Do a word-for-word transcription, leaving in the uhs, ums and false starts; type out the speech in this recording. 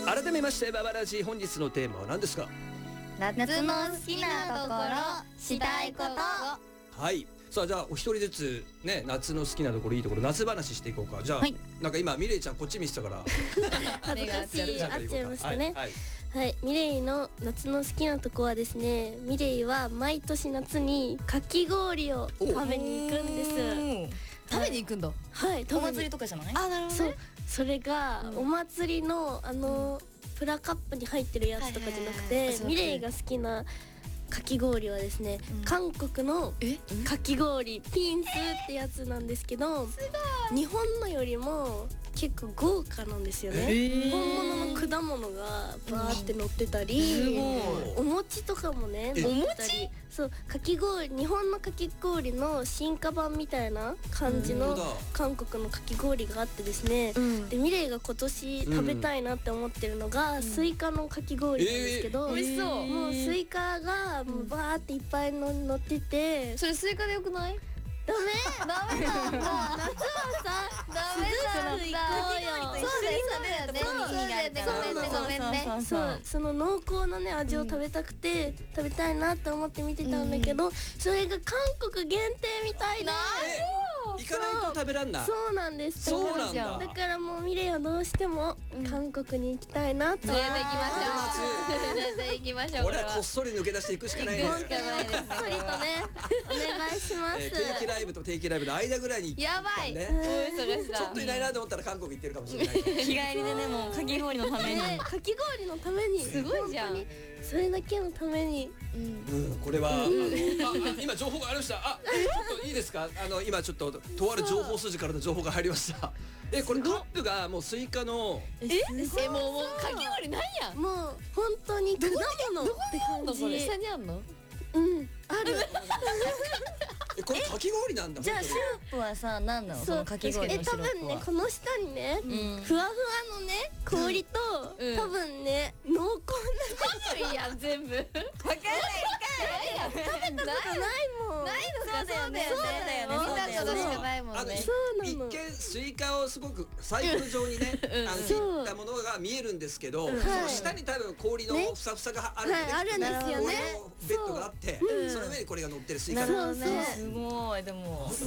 改めましてババラジ、本日のテーマは何ですか？ 夏の好きなところ、したいこと。 はい、さあじゃあお一人ずつね、夏の好きなところいいところ夏話していこうか。じゃあ、はい、なんか今ミレイちゃんこっち見せたから恥ずかしい、あっちゃいましたね。 はい、 はい、ミレイの夏の好きなとこはですね、ミレイは毎年夏にかき氷を食べに行くんです。 食べに行くんだ。 はい、 お祭りとかじゃない？ あ、なるほど。そう、それがお祭りのあのプラカップに入ってるやつとかじゃなくて、ミレイが好きなかき氷はですね、韓国のかき氷ピンスってやつなんですけど、日本のよりも結構豪華なんですよね。本物の果物がバーって乗ってたり、お餅とかもね乗ってたり、そう、かき氷、日本のかき氷の進化版みたいな感じの韓国のかき氷があってですね、でミレイが今年食べたいなって思ってるのがスイカのかき氷なんですけど、 美味しそう。 もうスイカがもうバーっていっぱいの乗ってて、 それスイカでよくない？ ダメダメなんだ。夏はさ、 ダメなんだ。そうだよね。そうだよね。ごめんねごめんね。 そう、その濃厚なね味を食べたくて食べたいなって思って見てたんだけど、それが韓国限定みたいで。 行かないと食べらんない。 そうなんです。 そうなんだ。 だからもうミレイはどうしても韓国に行きたいなと。 連れて行きましょう。連れて行きましょう。 俺はこっそり抜け出していくしかないね。 行くしかないですね。 こっそりとね、お願いします。 定期ライブと定期ライブの間ぐらいにやばい。 ね。ちょっといないなと思ったら韓国行ってるかもしれない。 日帰りでね、もうかき氷のために。 かき氷のために。 すごいじゃん。 それだけのために。 うん、これはあの今情報がありました。あ、ちょっといいですか？あの今ちょっととある情報筋からの情報が入りました。え、これカップがもうスイカのえ、え、もうもうかき氷なんや。 もう本当に果物って感じ。 これ下にあんの？ うん、ある。 え、これかき氷なんだ。 じゃあシロップはさ、何なの？そのかき氷え、 のシ多ロップは。 分ね、この下にね、ふわふわのね氷と多分ね濃厚な。 いや全部。わかんないかい。 食べたことないもん。 ないのか。そうだよね。そうだよね。見たことしかないもんね。 一見スイカをすごくサイコロ状にね、あの切ったものが見えるんですけど、その下に多分氷のふさふさがあるんで、 あるんですよね。 ベッドがあって、その上にこれが乗ってるスイカなんです。 すごい。でも